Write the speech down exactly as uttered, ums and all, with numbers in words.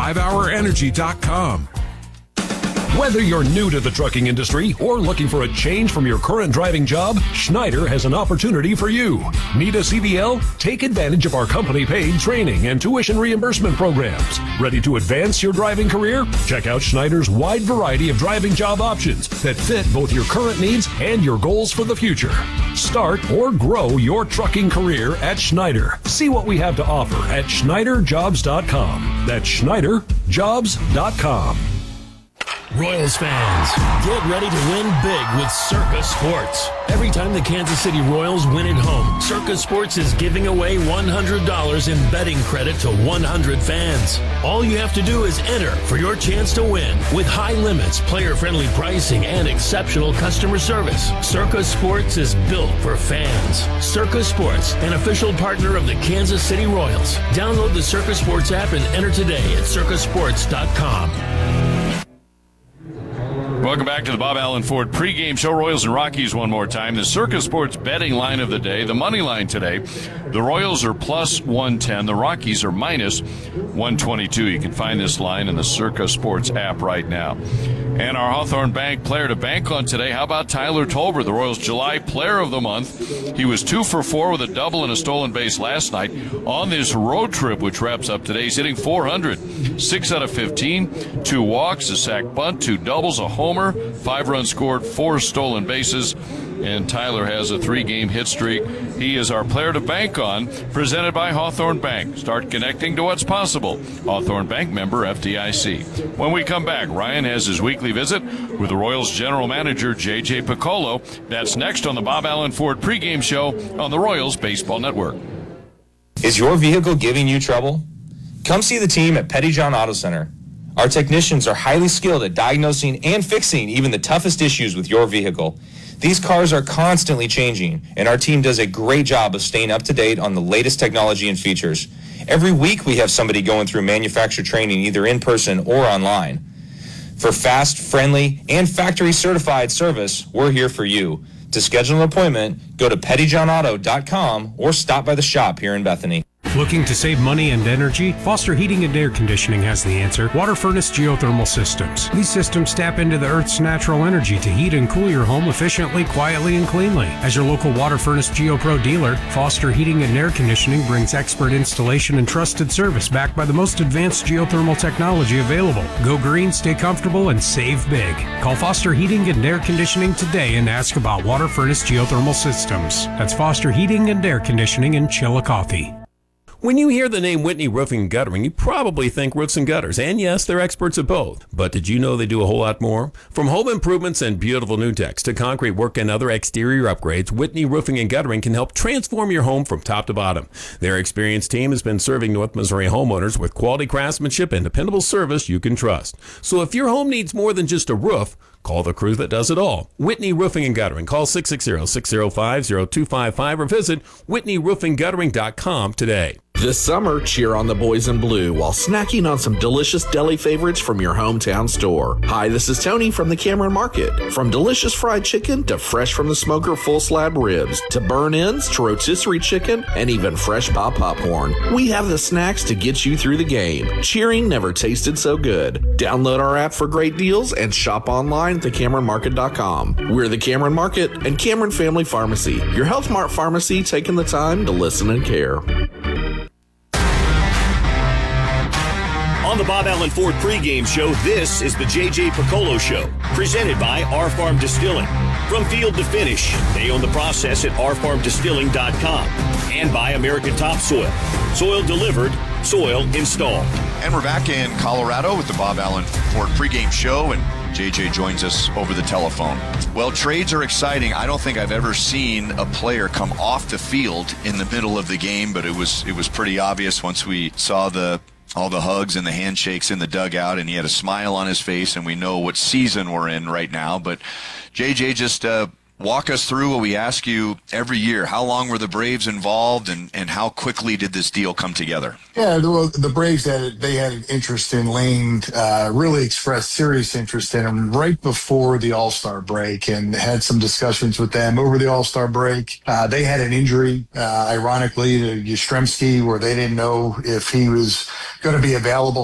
five hour energy dot com. Whether you're new to the trucking industry or looking for a change from your current driving job, Schneider has an opportunity for you. Need a C D L? Take advantage of our company-paid training and tuition reimbursement programs. Ready to advance your driving career? Check out Schneider's wide variety of driving job options that fit both your current needs and your goals for the future. Start or grow your trucking career at Schneider. See what we have to offer at Schneider Jobs dot com. That's Schneider Jobs dot com. Royals fans, get ready to win big with Circa Sports. Every time the Kansas City Royals win at home, Circa Sports is giving away one hundred dollars in betting credit to one hundred fans. All you have to do is enter for your chance to win with high limits, player-friendly pricing, and exceptional customer service. Circa Sports is built for fans. Circa Sports, an official partner of the Kansas City Royals. Download the Circa Sports app and enter today at circa sports dot com. Welcome back to the Bob Allen Ford pregame show. Royals and Rockies one more time. The Circa Sports betting line of the day, the money line today. The Royals are plus one ten. The Rockies are minus one twenty-two. You can find this line in the Circa Sports app right now. And our Hawthorne Bank player to bank on today, how about Tyler Tolbert, the Royals' July Player of the Month? He was two for four with a double and a stolen base last night on this road trip, which wraps up today. He's hitting four hundred, six out of fifteen, two walks, a sac bunt, two doubles, a homer, five runs scored, four stolen bases. And Tyler has a three-game hit streak. He is our player to bank on, presented by Hawthorne Bank. Start connecting to what's possible. Hawthorne Bank, member F D I C. When we come back, Ryan has his weekly visit with the Royals general manager, J J Piccolo. That's next on the Bob Allen Ford pregame show on the Royals Baseball Network. Is your vehicle giving you trouble? Come see the team at Pettyjohn Auto Center. Our technicians are highly skilled at diagnosing and fixing even the toughest issues with your vehicle. These cars are constantly changing, and our team does a great job of staying up to date on the latest technology and features. Every week we have somebody going through manufacturer training either in person or online. For fast, friendly, and factory-certified service, we're here for you. To schedule an appointment, go to pettyjohn auto dot com or stop by the shop here in Bethany. Looking to save money and energy? Foster Heating and Air Conditioning has the answer. Water furnace geothermal systems. These systems tap into the Earth's natural energy to heat and cool your home efficiently, quietly, and cleanly. As your local water furnace GeoPro dealer, Foster Heating and Air Conditioning brings expert installation and trusted service backed by the most advanced geothermal technology available. Go green, stay comfortable, and save big. Call Foster Heating and Air Conditioning today and ask about water furnace geothermal systems. That's Foster Heating and Air Conditioning in Chillicothe. When you hear the name Whitney Roofing and Guttering, you probably think roofs and gutters. And yes, they're experts at both. But did you know they do a whole lot more? From home improvements and beautiful new decks to concrete work and other exterior upgrades, Whitney Roofing and Guttering can help transform your home from top to bottom. Their experienced team has been serving North Missouri homeowners with quality craftsmanship and dependable service you can trust. So if your home needs more than just a roof, call the crew that does it all. Whitney Roofing and Guttering. Call six six zero, six zero five, zero two five five or visit whitney roofing guttering dot com today. This summer, cheer on the boys in blue while snacking on some delicious deli favorites from your hometown store. Hi, this is Tony from the Cameron Market. From delicious fried chicken to fresh from the smoker full slab ribs to burn-ins to rotisserie chicken and even fresh pop popcorn, we have the snacks to get you through the game. Cheering never tasted so good. Download our app for great deals and shop online at the cameron market dot com. We're the Cameron Market and Cameron Family Pharmacy, your Health Mart pharmacy taking the time to listen and care. On the Bob Allen Ford pregame show, this is the J J Piccolo Show, presented by R Farm Distilling. From field to finish, they own the process at r farm distilling dot com. And by American Topsoil. Soil delivered, soil installed. And we're back in Colorado with the Bob Allen Ford pregame show, and J J joins us over the telephone. Well, trades are exciting. I don't think I've ever seen a player come off the field in the middle of the game, but it was it was pretty obvious once we saw the all the hugs and the handshakes in the dugout, and he had a smile on his face, and we know what season we're in right now. But J J, just uh, walk us through what we ask you every year. How long were the Braves involved, and, and how quickly did this deal come together? Yeah, the, the Braves had they had an interest in Lane, uh, really expressed serious interest in him right before the All-Star break, and had some discussions with them over the All-Star break. Uh, they had an injury, uh, ironically, to Yastrzemski, where they didn't know if he was going to be available.